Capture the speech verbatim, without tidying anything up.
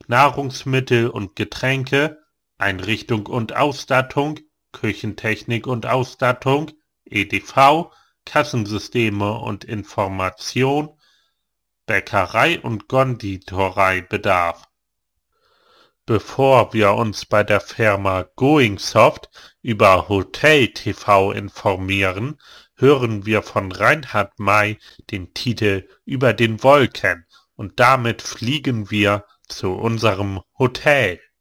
Nahrungsmittel und Getränke, Einrichtung und Ausstattung, Küchentechnik und Ausstattung, E D V, Kassensysteme und Information, Bäckerei und Konditoreibedarf. Bevor wir uns bei der Firma Goingsoft über Hotel T V informieren, hören wir von Reinhard May den Titel Über den Wolken und damit fliegen wir zu unserem Hotel.